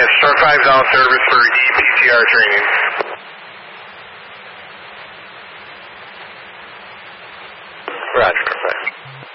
Yes, Star 5's on service for EPCR training. Roger, Star 5.